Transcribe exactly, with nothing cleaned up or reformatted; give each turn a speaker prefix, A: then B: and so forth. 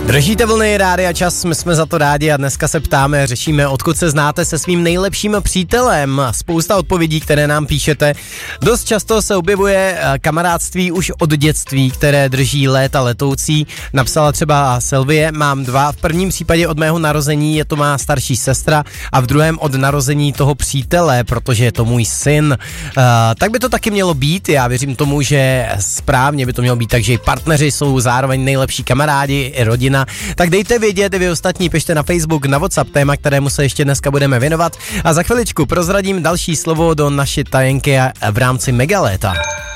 A: Držíte vlny Rádia Čas, my jsme za to rádi a dneska se ptáme, řešíme, odkud se znáte se svým nejlepším přítelem. Spousta odpovědí, které nám píšete. Dost často se objevuje kamarádství už od dětství, které drží léta letoucí. Napsala třeba Sylvie, mám dva. V prvním případě od mého narození je to má starší sestra a v druhém od narození toho přítele, protože je to můj syn. Uh, tak by to taky mělo být. Já věřím tomu, že správně by to mělo být, takže i partneři jsou zároveň nejlepší kamarádi, i rodina. Tak dejte vědět, vy ostatní pište na Facebook, na WhatsApp, téma, kterému se ještě dneska budeme věnovat. A za chviličku prozradím další slovo do naší tajenky v rámci Megaléta.